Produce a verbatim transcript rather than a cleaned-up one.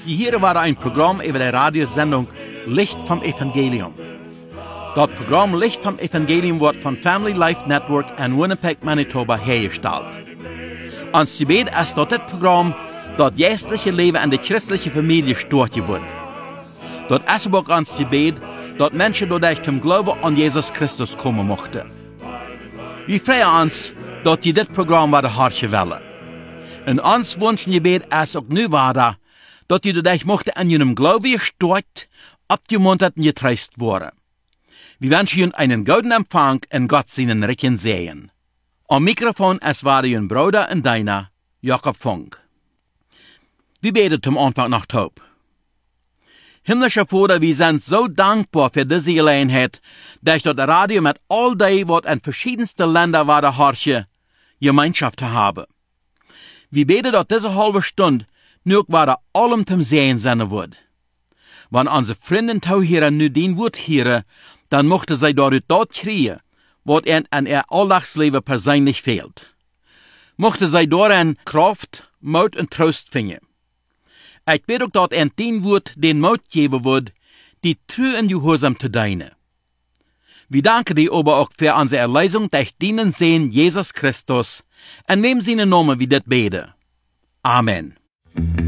Hier war ein Programm über die Radiosendung Licht vom Evangelium. Das Programm Licht vom Evangelium wird von Family Life Network in Winnipeg, Manitoba hergestellt. Ons gebed ist, dass das Programm das geistliche Leben in der christlichen Familie stört geworden. Das ist auch uns gebet, dass Menschen dadurch zum Glauben an Jesus Christus kommen mochten. Wir freuen uns, dass die das Programm wieder hartje wollen. Und uns wünschen gebet ist auch nu weiter, dass die dadurch mochten an ihrem Glauben gestärkt, abgemuntert und getröstet worden. Wir wünschen Ihnen einen guten Empfang und Gott seinen Recken sehen. Am Mikrofon es war Ihr Bruder und deiner, Jakob Funk. Wir beten zum Anfang nach Taub. Himmlischer Vater, wir sind so dankbar für diese Gelegenheit, dass das Radio mit all dem, was in verschiedensten Ländern war, der Harche, Gemeinschaft zu haben. Wir beten, dass diese halbe Stunde nur war allem zum Sehen sein wird. Wenn unsere Freunde hier nu den Wort hören, dann mochten sie dadurch dort kriegen, was ihnen an ihr Alldagsleben persönlich fehlt. Mochten sie darin Kraft, Mut und Trost finden. Ich bete auch, dass ihnen den Wort den Mut geben wird, die treu und gehorsam zu dienen. Wir danken dir aber auch für unsere Erlösung durch den Sehen Jesus Christus, in wem seine Namen wir das beten. Amen.